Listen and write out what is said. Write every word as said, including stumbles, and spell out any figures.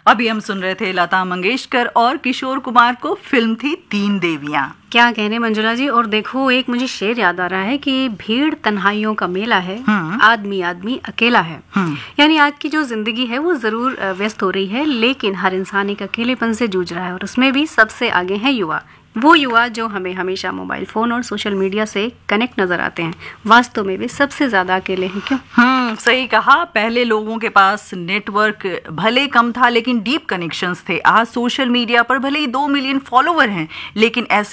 अभी हम सुन रहे थे लता मंगेशकर और किशोर कुमार को, फिल्म थी तीन देवियां। क्या कहने मंजुला जी। और देखो, एक मुझे शेर याद आ रहा है कि भीड़ तन्हाइयों का मेला है, आदमी आदमी अकेला है। यानी आज की जो जिंदगी है वो जरूर व्यस्त हो रही है, लेकिन हर इंसान एक अकेलेपन से जूझ रहा है, और उसमें भी सबसे आगे हैं युवा। वो युवा जो हमें हमेशा मोबाइल फोन और सोशल मीडिया से कनेक्ट नजर आते हैं, वास्तव में वे सबसे ज्यादा अकेले हैं। क्यों? हम्म सही कहा। पहले लोगों के पास नेटवर्क भले कम था, लेकिन डीप कनेक्शंस थे। आज सोशल मीडिया पर भले ही दो मिलियन फॉलोवर हैं, लेकिन ऐसे